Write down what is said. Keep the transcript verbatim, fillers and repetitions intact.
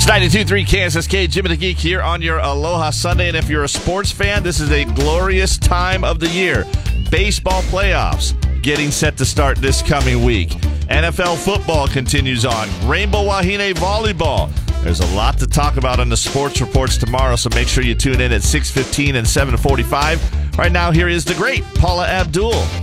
ninety-two point three K S S K, Jim and the Geek here on your Aloha Sunday. And if you're a sports fan, this is a glorious time of the year. Baseball playoffs getting set to start this coming week. N F L football continues on. Rainbow Wahine volleyball. There's a lot to talk about on the sports reports tomorrow, so make sure you tune in at six fifteen and seven forty-five. Right now, here is the great Paula Abdul.